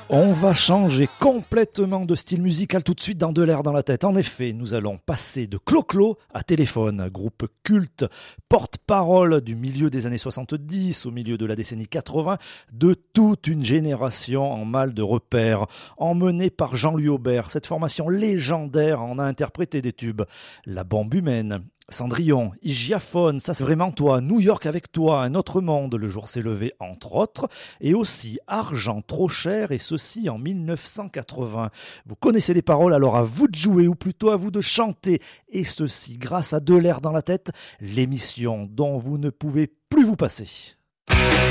On va changer complètement de style musical tout de suite dans De l'air dans la tête. En effet, nous allons passer de Clo-Clo à Téléphone, groupe culte, porte-parole du milieu des années 70 au milieu de la décennie 80, de toute une génération en mal de repères. Emmenée par Jean-Louis Aubert, cette formation légendaire en a interprété des tubes. La bombe humaine, Cendrillon, Hygiaphone, ça c'est vraiment toi, New York avec toi, Un autre monde, Le jour s'est levé entre autres, et aussi Argent trop cher, et ceci en 1980. Vous connaissez les paroles, alors à vous de jouer, ou plutôt à vous de chanter, et ceci grâce à De l'air dans la tête, l'émission dont vous ne pouvez plus vous passer.